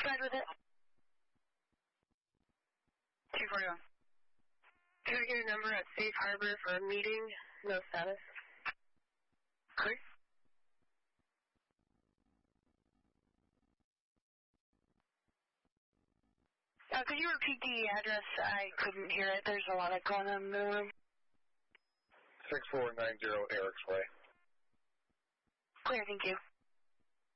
Tried with it. 241. Can I get a number at Safe Harbor for a meeting? No status. Great. Could you repeat the address? I couldn't hear it. There's a lot of going on in the room. 6490 Eric's Way. Clear, thank you.